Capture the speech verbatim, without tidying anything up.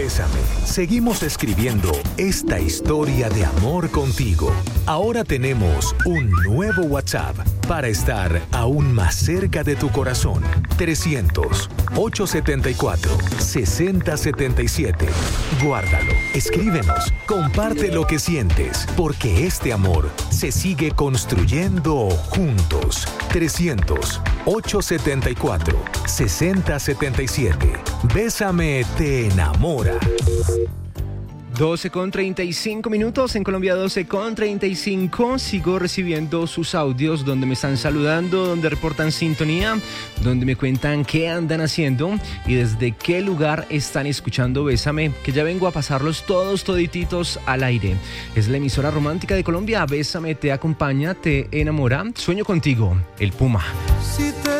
Bésame. Seguimos escribiendo esta historia de amor contigo. Ahora tenemos un nuevo WhatsApp para estar aún más cerca de tu corazón. trescientos, ochocientos setenta y cuatro, sesenta setenta y siete. Guárdalo, escríbenos, comparte lo que sientes, porque este amor se sigue construyendo juntos. trescientos, ochocientos setenta y cuatro, sesenta setenta y siete. Bésame te enamora. doce con treinta y cinco minutos, en Colombia doce con treinta y cinco. Sigo recibiendo sus audios donde me están saludando, donde reportan sintonía, donde me cuentan qué andan haciendo y desde qué lugar están escuchando Bésame, que ya vengo a pasarlos todos todititos al aire. Es la emisora romántica de Colombia. Bésame te acompaña, te enamora. Sueño contigo, el Puma. Si te